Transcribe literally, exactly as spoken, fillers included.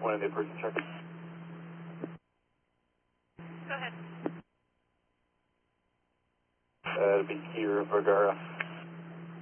One of the person check. Go ahead. Uh, it'd be Kier Vergara.